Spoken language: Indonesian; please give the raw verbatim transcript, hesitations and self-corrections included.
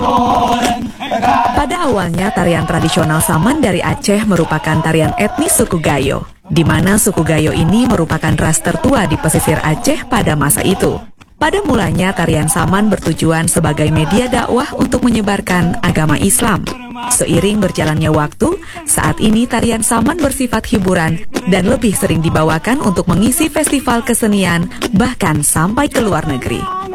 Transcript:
Pada awalnya, tarian tradisional Saman dari Aceh merupakan tarian etnis suku Gayo, di mana suku Gayo ini merupakan ras tertua di pesisir Aceh pada masa itu. Pada mulanya, tarian Saman bertujuan sebagai media dakwah untuk menyebarkan agama Islam. Seiring berjalannya waktu, saat ini tarian Saman bersifat hiburan dan lebih sering dibawakan untuk mengisi festival kesenian, bahkan sampai ke luar negeri.